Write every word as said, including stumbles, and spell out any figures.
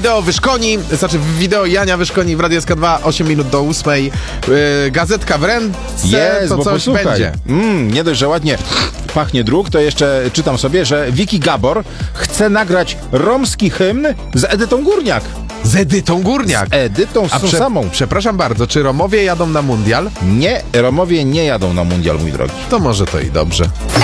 wideo Wyszkoni, znaczy wideo Jania Wyszkoni w Radio S K dwa, osiem minut do ósmej. Yy, gazetka w ręce, Jest, to bo coś posłuchaj, będzie. Mm, nie dość, że ładnie pachnie druk, to jeszcze czytam sobie, że Wiki Gabor chce nagrać romski hymn z Edytą Górniak. Z Edytą Górniak. Edytą z A tą prze- samą. Przepraszam bardzo, czy Romowie jadą na mundial? Nie, Romowie nie jadą na mundial, mój drogi. To może to i dobrze.